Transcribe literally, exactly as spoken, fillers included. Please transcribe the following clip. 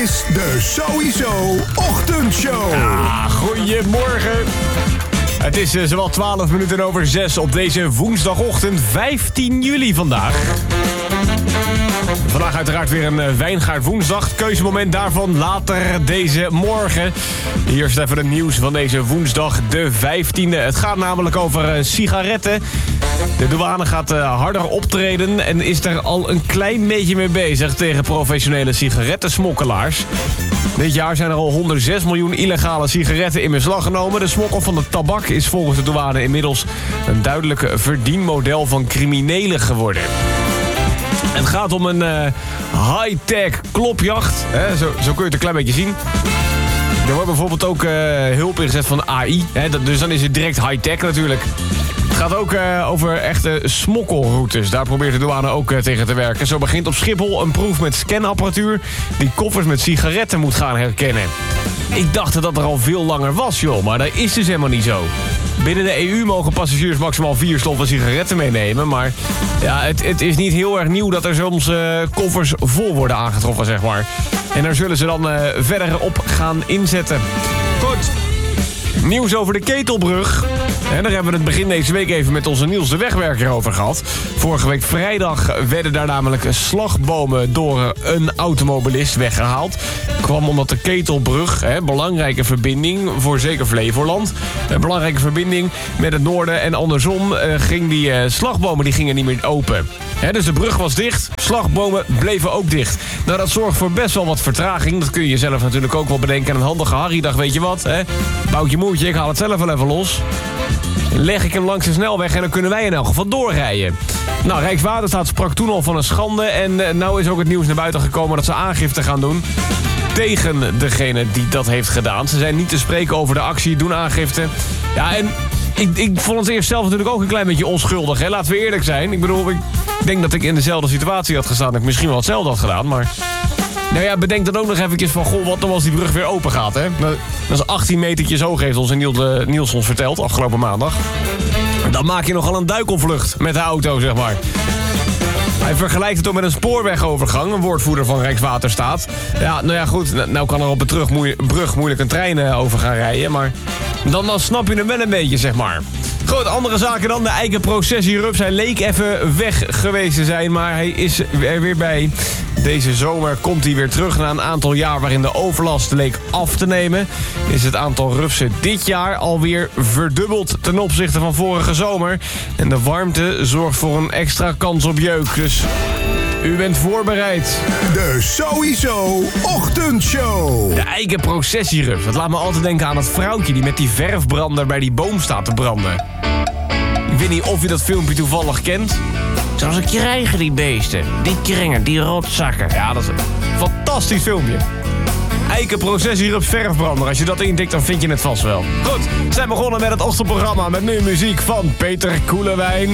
is de Sowieso Ochtendshow. Ah, goedemorgen. Het is uh, zowel twaalf minuten over zes op deze woensdagochtend vijftien juli vandaag. Vandaag uiteraard weer een uh, Wijngaard woensdag. Het keuzemoment daarvan later deze morgen. Hier is even het nieuws van deze woensdag de vijftiende. Het gaat namelijk over uh, sigaretten. De douane gaat uh, harder optreden en is er al een klein beetje mee bezig tegen professionele sigarettensmokkelaars. Dit jaar zijn er al honderdzes miljoen illegale sigaretten in beslag genomen. De smokkel van de tabak is volgens de douane inmiddels een duidelijk verdienmodel van criminelen geworden. Het gaat om een uh, high-tech klopjacht. Hè? Zo, zo kun je het een klein beetje zien. Er wordt bijvoorbeeld ook uh, hulp ingezet van A I. Hè? Dat, dus dan is het direct high-tech natuurlijk. Het gaat ook uh, over echte smokkelroutes. Daar probeert de douane ook uh, tegen te werken. Zo begint op Schiphol een proef met scanapparatuur die koffers met sigaretten moet gaan herkennen. Ik dacht dat dat er al veel langer was, joh. Maar dat is dus helemaal niet zo. Binnen de E U mogen passagiers maximaal vier sloffen sigaretten meenemen. Maar ja, het, het is niet heel erg nieuw dat er soms uh, koffers vol worden aangetroffen, zeg maar. En daar zullen ze dan uh, verder op gaan inzetten. Goed. Nieuws over de Ketelbrug. En daar hebben we het begin deze week even met onze Niels de Wegwerker over gehad. Vorige week vrijdag werden daar namelijk slagbomen door een automobilist weggehaald. Kwam omdat de Ketelbrug, hè, belangrijke verbinding voor zeker Flevoland. Een belangrijke verbinding met het noorden en andersom uh, ging die uh, slagbomen die gingen niet meer open. Hè, dus de brug was dicht, slagbomen bleven ook dicht. Nou, dat zorgt voor best wel wat vertraging. Dat kun je zelf natuurlijk ook wel bedenken. En een handige Harry dacht, weet je wat, hè? Boutje moertje, ik haal het zelf wel even los. Leg ik hem langs de snelweg en dan kunnen wij in elk geval doorrijden. Nou, Rijkswaterstaat sprak toen al van een schande. En uh, nou is ook het nieuws naar buiten gekomen dat ze aangifte gaan doen tegen degene die dat heeft gedaan. Ze zijn niet te spreken over de actie, doen aangifte. Ja, en ik, ik vond het eerst zelf natuurlijk ook een klein beetje onschuldig. Hè? Laten we eerlijk zijn. Ik bedoel, ik denk dat ik in dezelfde situatie had gestaan. Dat ik misschien wel hetzelfde had gedaan, maar... Nou ja, bedenk dan ook nog eventjes van... Goh, wat dan als die brug weer open gaat, hè? Dat is achttien metertjes hoog, heeft ons Niels, uh, Niels ons verteld, afgelopen maandag. Dan maak je nogal een duikelvlucht met de auto, zeg maar. Hij vergelijkt het ook met een spoorwegovergang, een woordvoerder van Rijkswaterstaat. Ja, nou ja, goed, nou kan er op een terug moe- brug moeilijk een trein uh, over gaan rijden, maar dan, dan snap je hem wel een beetje, zeg maar. Goed, andere zaken dan. De eikenprocessierups. Hij leek even weg geweest te zijn, maar hij is er weer bij. Deze zomer komt hij weer terug na een aantal jaar waarin de overlast leek af te nemen. Is het aantal rupsen dit jaar alweer verdubbeld ten opzichte van vorige zomer. En de warmte zorgt voor een extra kans op jeuk. Dus u bent voorbereid. De Sowieso Ochtendshow. De eikenprocessierups. Dat laat me altijd denken aan het vrouwtje die met die verfbrander bij die boom staat te branden. Ik weet niet of je dat filmpje toevallig kent. Zoals ik krijgen die beesten. Die kringen, die rotzakken. Ja, dat is een fantastisch filmpje. Eikenprocessierups verfbrander. Als je dat intikt, dan vind je het vast wel. Goed, we zijn begonnen met het ochtendprogramma met nu muziek van Peter Koelewijn.